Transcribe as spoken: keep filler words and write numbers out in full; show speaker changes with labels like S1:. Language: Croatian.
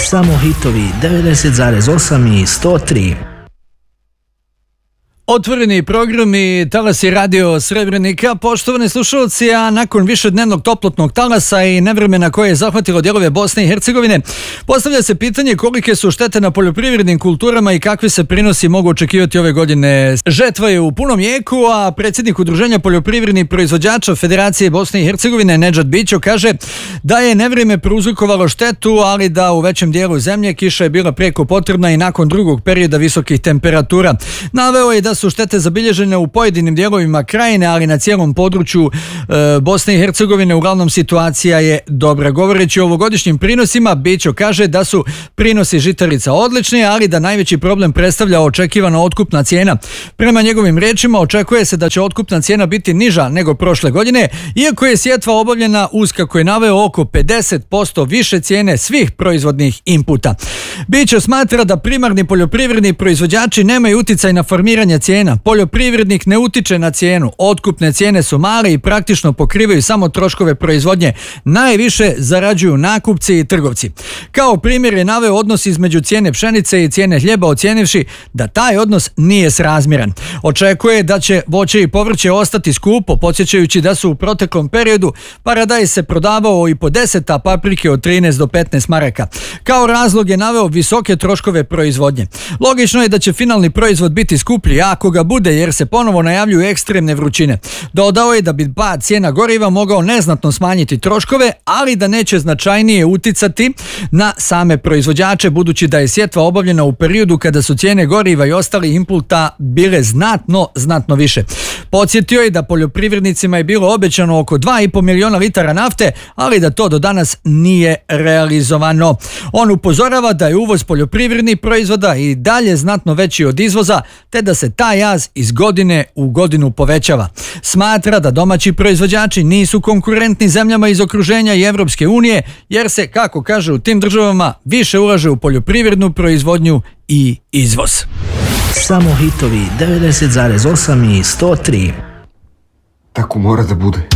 S1: Samo hitovi devedeset zarez osam i sto tri.
S2: Otvoreni programi talasi radio Srebrenika. Poštovani slušalci, a nakon višednevnog toplotnog talasa i nevremena koje je zahvatilo dijelove Bosne i Hercegovine, postavlja se pitanje kolike su štete na poljoprivrednim kulturama i kakvi se prinosi mogu očekivati ove godine. Žetva je u punom jeku, a predsjednik Udruženja poljoprivrednih proizvođača Federacije Bosne i Hercegovine Nedžad Bićo kaže da je nevreme prouzrokovalo štetu, ali da u većem dijelu zemlje kiša je bila prijeko potrebna i nakon drugog perioda visokih temperatura. Naveo je da su štete zabilježene u pojedinim dijelovima krajine, ali na cijelom području e, Bosne i Hercegovine uglavnom situacija je dobra. Govoreći o ovogodišnjim prinosima, Bićo kaže da su prinosi žitarica odlični, ali da najveći problem predstavlja očekivana otkupna cijena. Prema njegovim riječima, očekuje se da će otkupna cijena biti niža nego prošle godine, iako je sjetva obavljena uz, kako je naveo, oko pedeset posto više cijene svih proizvodnih inputa. Bićo smatra da primarni poljoprivredni proizvođači nemaju uticaj na formiranje cijena. Poljoprivrednik ne utiče na cijenu. Otkupne cijene su male i praktično pokrivaju samo troškove proizvodnje. Najviše zarađuju nakupci i trgovci. Kao primjer je naveo odnos između cijene pšenice i cijene hljeba, ocijenivši da taj odnos nije srazmjeran. Očekuje da će voće i povrće ostati skupo, podsjećajući da su u proteklom periodu paradajz se prodavao i po deset, a paprike od trinaest do petnaest maraka. Kao razlog je naveo visoke troškove proizvodnje. Logično je da će finalni proizvod biti skuplji ako ga bude, jer se ponovo najavljuju ekstremne vrućine. Dodao je da bi pad cijena goriva mogao neznatno smanjiti troškove, ali da neće značajnije uticati na same proizvođače, budući da je sjetva obavljena u periodu kada su cijene goriva i ostalih inputa bile znatno, znatno više. Podsjetio je da poljoprivrednicima je bilo obećano oko dva i po miliona litara nafte, ali da to do danas nije realizovano. On upozorava da je uvoz poljoprivrednih proizvoda i dalje znatno veći od izvoza, te da se taj jaz iz godine u godinu povećava. Smatra da domaći proizvođači nisu konkurentni zemljama iz okruženja i Evropske unije, jer se, kako kaže, u tim državama više ulaže u poljoprivrednu proizvodnju i izvoz.
S1: Samo hitovi devedeset zarez osam i sto tri.
S3: Tako mora da bude.